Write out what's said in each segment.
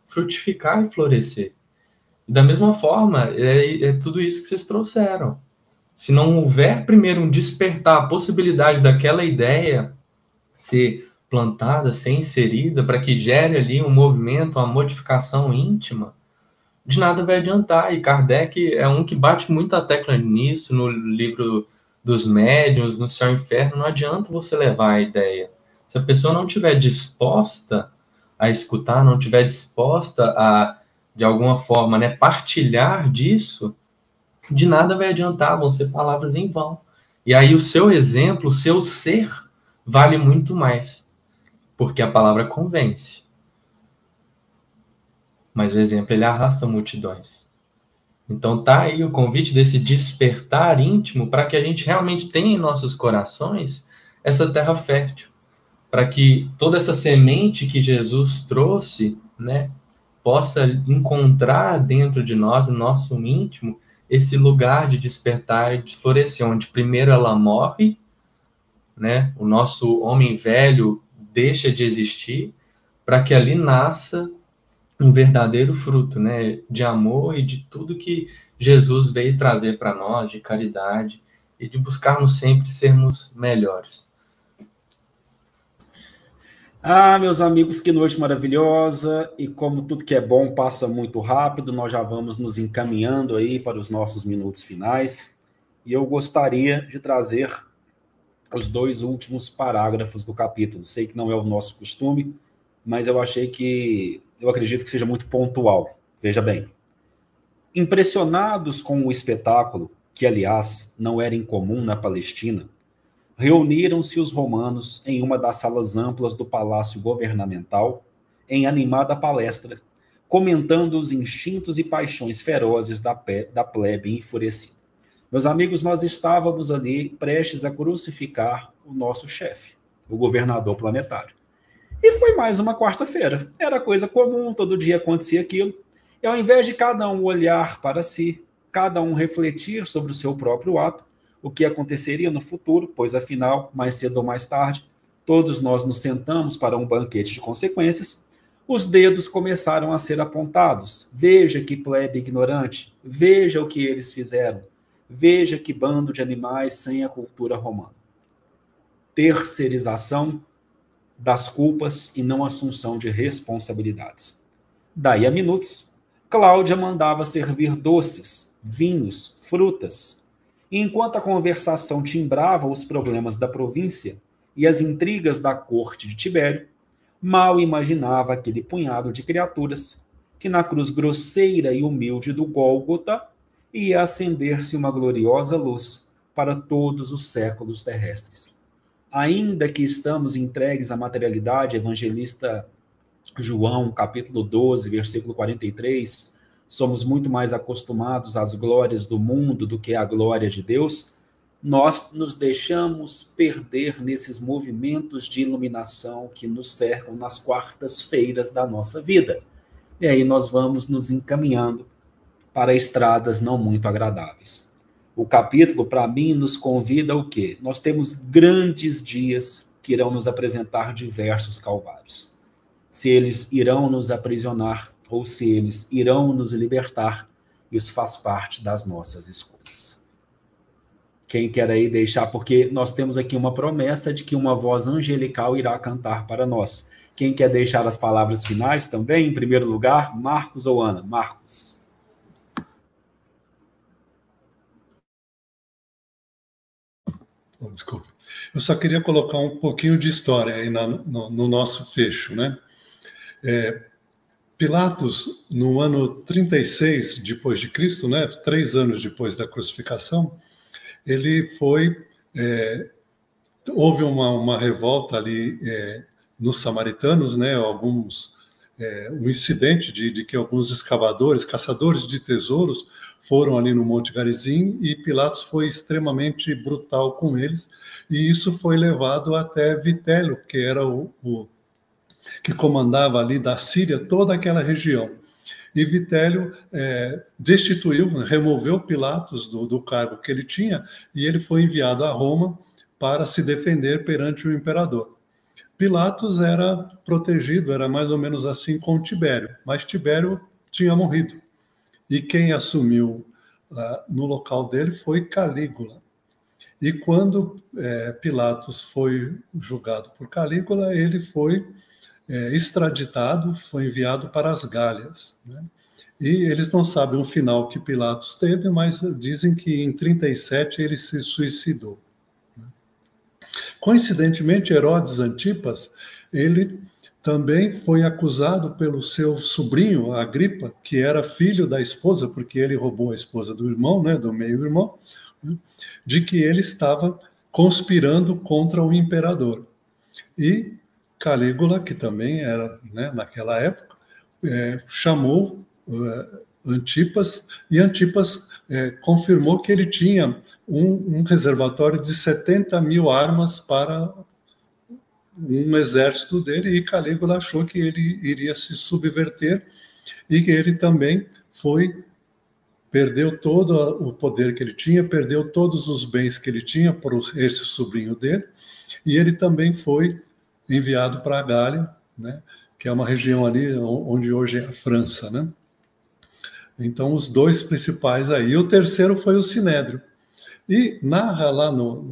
frutificar e florescer. E da mesma forma, é tudo isso que vocês trouxeram. Se não houver primeiro um despertar, a possibilidade daquela ideia ser plantada, ser inserida, para que gere ali um movimento, uma modificação íntima, de nada vai adiantar. E Kardec é um que bate muito a tecla nisso, no livro dos médiuns, no Céu e Inferno. Não adianta você levar a ideia. Se a pessoa não estiver disposta a escutar, não estiver disposta a, de alguma forma, né, partilhar disso, de nada vai adiantar, vão ser palavras em vão. E aí o seu exemplo, o seu ser, vale muito mais, porque a palavra convence. Mas o exemplo, ele arrasta multidões. Então tá aí o convite desse despertar íntimo para que a gente realmente tenha em nossos corações essa terra fértil, para que toda essa semente que Jesus trouxe, né, possa encontrar dentro de nós, no nosso íntimo, esse lugar de despertar e de florescer, onde primeiro ela morre, né, o nosso homem velho deixa de existir, para que ali nasça um verdadeiro fruto, né, de amor e de tudo que Jesus veio trazer para nós, de caridade, e de buscarmos sempre sermos melhores. Ah, meus amigos, que noite maravilhosa, e como tudo que é bom passa muito rápido, nós já vamos nos encaminhando aí para os nossos minutos finais, e eu gostaria de trazer os 2 últimos parágrafos do capítulo. Sei que não é o nosso costume, mas eu acredito que seja muito pontual. Veja bem. Impressionados com o espetáculo, que aliás não era incomum na Palestina, reuniram-se os romanos em uma das salas amplas do palácio governamental, em animada palestra, comentando os instintos e paixões ferozes da plebe enfurecida. Meus amigos, nós estávamos ali prestes a crucificar o nosso chefe, o governador planetário. E foi mais uma quarta-feira. Era coisa comum, todo dia acontecia aquilo. E ao invés de cada um olhar para si, cada um refletir sobre o seu próprio ato, o que aconteceria no futuro, pois afinal, mais cedo ou mais tarde, todos nós nos sentamos para um banquete de consequências, os dedos começaram a ser apontados. Veja que plebe ignorante, veja o que eles fizeram, veja que bando de animais sem a cultura romana. Terceirização das culpas e não assunção de responsabilidades. Daí a minutos, Cláudia mandava servir doces, vinhos, frutas, e enquanto a conversação timbrava os problemas da província e as intrigas da corte de Tibério, mal imaginava aquele punhado de criaturas que na cruz grosseira e humilde do Gólgota ia acender-se uma gloriosa luz para todos os séculos terrestres. Ainda que estamos entregues à materialidade, evangelista João, capítulo 12, versículo 43, somos muito mais acostumados às glórias do mundo do que à glória de Deus, nós nos deixamos perder nesses movimentos de iluminação que nos cercam nas quartas-feiras da nossa vida. E aí nós vamos nos encaminhando para estradas não muito agradáveis. O capítulo, para mim, nos convida ao quê? Nós temos grandes dias que irão nos apresentar diversos calvários. Se eles irão nos aprisionar ou se eles irão nos libertar, isso faz parte das nossas escolhas. Quem quer aí deixar, porque nós temos aqui uma promessa de que uma voz angelical irá cantar para nós. Quem quer deixar as palavras finais também, em primeiro lugar, Marcos ou Ana? Marcos. Desculpa. Eu só queria colocar um pouquinho de história aí no nosso fecho, né? Pilatos, no ano 36 depois de Cristo, né, 3 anos depois da crucificação, ele houve uma revolta ali nos samaritanos, né, um incidente de que alguns escavadores, caçadores de tesouros, foram ali no Monte Garizim e Pilatos foi extremamente brutal com eles, e isso foi levado até Vitélio, que era que comandava ali da Síria toda aquela região. E Vitélio destituiu, removeu Pilatos do cargo que ele tinha, e ele foi enviado a Roma para se defender perante o imperador. Pilatos era protegido, era mais ou menos assim com Tibério, mas Tibério tinha morrido. E quem assumiu no local dele foi Calígula. E quando Pilatos foi julgado por Calígula, ele foi extraditado, foi enviado para as Gálias, né? E eles não sabem o final que Pilatos teve, mas dizem que em 37 ele se suicidou. Coincidentemente, Herodes Antipas, ele também foi acusado pelo seu sobrinho, Agripa, que era filho da esposa, porque ele roubou a esposa do irmão, né, do meio-irmão, de que ele estava conspirando contra o imperador. E Calígula, que também era, né, naquela época, chamou Antipas, e Antipas confirmou que ele tinha um reservatório de 70 mil armas para um exército dele, e Calígula achou que ele iria se subverter e que ele também perdeu todo o poder que ele tinha, perdeu todos os bens que ele tinha por esse sobrinho dele, e ele também foi enviado para a Gália, né, que é uma região ali onde hoje é a França, né? Então, os dois principais aí. E o terceiro foi o Sinédrio. E narra lá no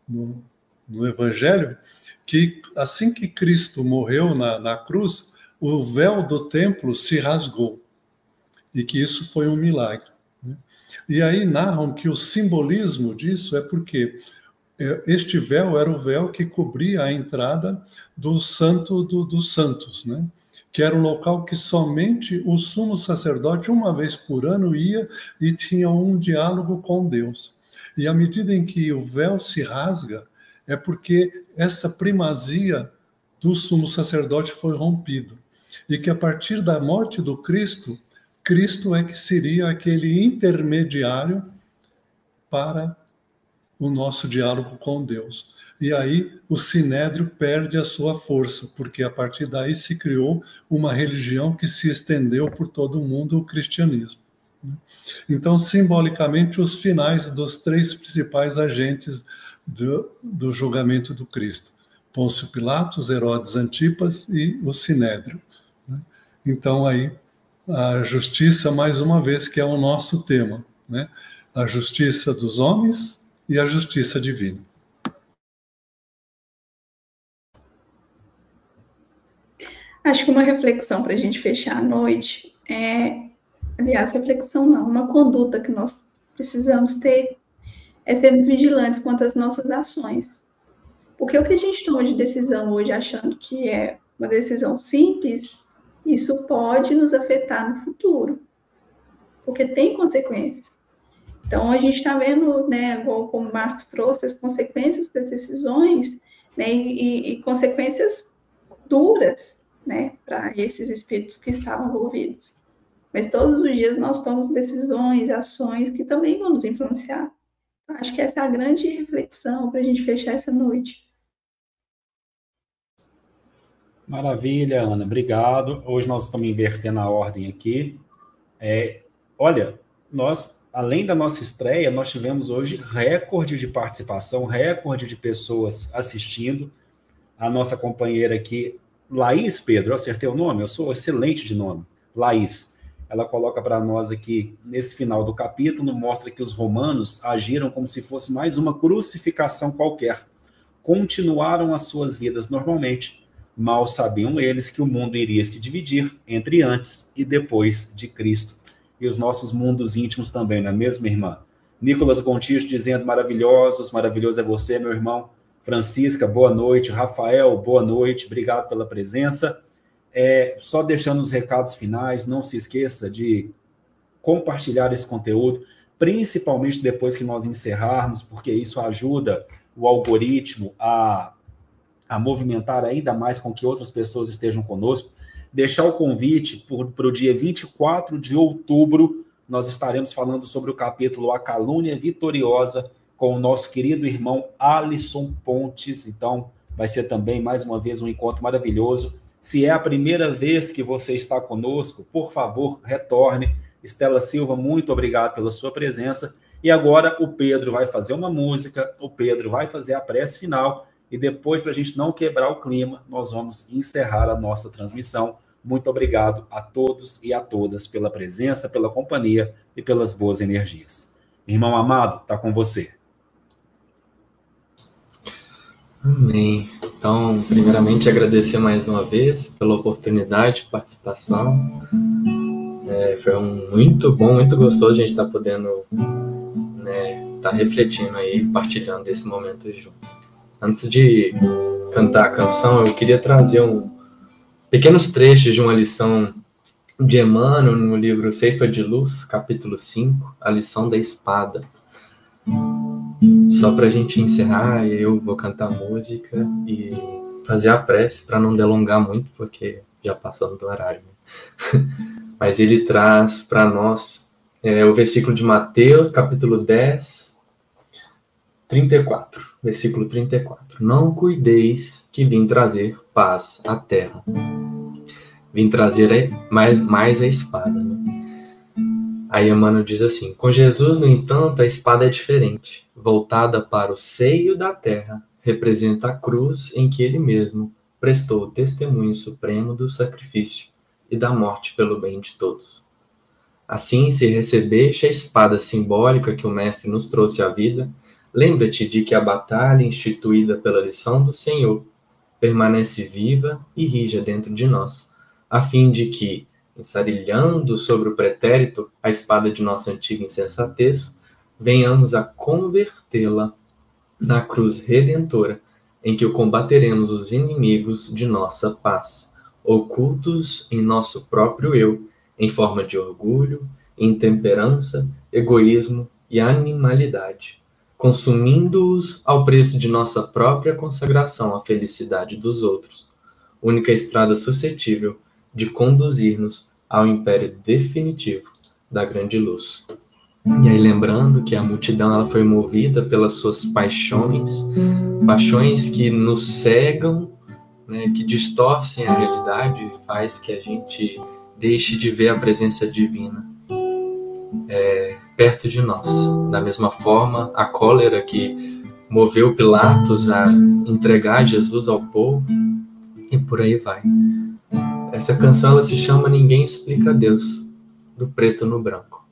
Evangelho que assim que Cristo morreu na cruz, o véu do templo se rasgou. E que isso foi um milagre, né? E aí narram que o simbolismo disso é porque este véu era o véu que cobria a entrada do Santo dos Santos, né? Que era um local que somente o sumo sacerdote, uma vez por ano, ia e tinha um diálogo com Deus. E à medida em que o véu se rasga, é porque essa primazia do sumo sacerdote foi rompido. E que a partir da morte do Cristo, Cristo é que seria aquele intermediário para o nosso diálogo com Deus. E aí o Sinédrio perde a sua força, porque a partir daí se criou uma religião que se estendeu por todo o mundo, o cristianismo. Então, simbolicamente, os finais dos três principais agentes do julgamento do Cristo: Pôncio Pilatos, Herodes Antipas e o Sinédrio. Então, aí, a justiça, mais uma vez, que é o nosso tema, né? A justiça dos homens e a justiça divina. Acho que uma reflexão para a gente fechar a noite aliás, reflexão não, uma conduta que nós precisamos ter é sermos vigilantes quanto às nossas ações. Porque o que a gente toma de decisão hoje achando que é uma decisão simples, isso pode nos afetar no futuro, porque tem consequências. Então, a gente está vendo, né, igual como o Marcos trouxe, as consequências das decisões, né, e consequências duras, né, para esses espíritos que estavam envolvidos. Mas todos os dias nós tomamos decisões, ações que também vão nos influenciar. Então, acho que essa é a grande reflexão para a gente fechar essa noite. Maravilha, Ana, obrigado. Hoje nós estamos invertendo a ordem aqui. Olha, nós, além da nossa estreia, nós tivemos hoje recorde de participação, recorde de pessoas assistindo. A nossa companheira aqui, Laís Pedro, eu acertei o nome? Eu sou excelente de nome. Laís. Ela coloca para nós aqui, nesse final do capítulo, mostra que os romanos agiram como se fosse mais uma crucificação qualquer. Continuaram as suas vidas normalmente. Mal sabiam eles que o mundo iria se dividir entre antes e depois de Cristo. E os nossos mundos íntimos também, não é mesmo, irmã? Nicolas Gontijo dizendo maravilhoso é você, meu irmão. Francisca, boa noite. Rafael, boa noite. Obrigado pela presença. Só deixando os recados finais, não se esqueça de compartilhar esse conteúdo, principalmente depois que nós encerrarmos, porque isso ajuda o algoritmo a movimentar ainda mais com que outras pessoas estejam conosco. Deixar o convite para o dia 24 de outubro, nós estaremos falando sobre o capítulo A Calúnia Vitoriosa, com o nosso querido irmão Alisson Pontes. Então, vai ser também, mais uma vez, um encontro maravilhoso. Se é a primeira vez que você está conosco, por favor, retorne. Estela Silva, muito obrigado pela sua presença. E agora o Pedro vai fazer uma música, o Pedro vai fazer a prece final, e depois, para a gente não quebrar o clima, nós vamos encerrar a nossa transmissão. Muito obrigado a todos e a todas pela presença, pela companhia e pelas boas energias. Irmão amado, está com você. Amém. Então, primeiramente, agradecer mais uma vez pela oportunidade de participação. Foi muito bom, muito gostoso a gente estar podendo estar refletindo aí, partilhando desse momento juntos. Antes de cantar a canção, eu queria trazer pequenos trechos de uma lição de Emmanuel no livro Ceifa de Luz, capítulo 5, a lição da espada. Só para a gente encerrar, eu vou cantar música e fazer a prece para não delongar muito, porque já passando do horário. Mas ele traz para nós o versículo de Mateus, capítulo 10, 34. Versículo 34. Não cuideis que vim trazer paz à terra. Vim trazer mais a espada, né? Aí Emmanuel diz assim: com Jesus, no entanto, a espada é diferente. Voltada para o seio da terra, representa a cruz em que ele mesmo prestou o testemunho supremo do sacrifício e da morte pelo bem de todos. Assim, se recebeste a espada simbólica que o Mestre nos trouxe à vida, lembra-te de que a batalha instituída pela lição do Senhor permanece viva e rija dentro de nós, a fim de que, ensarilhando sobre o pretérito a espada de nossa antiga insensatez, venhamos a convertê-la na cruz redentora, em que combateremos os inimigos de nossa paz, ocultos em nosso próprio eu, em forma de orgulho, intemperança, egoísmo e animalidade, consumindo-os ao preço de nossa própria consagração à felicidade dos outros, única estrada suscetível de conduzir-nos ao império definitivo da grande luz. E aí, lembrando que a multidão ela foi movida pelas suas paixões que nos cegam, né, que distorcem a realidade e faz que a gente deixe de ver a presença divina perto de nós. Da mesma forma, a cólera que moveu Pilatos a entregar Jesus ao povo, e por aí vai. Essa canção ela se chama Ninguém Explica Deus, do Preto no Branco.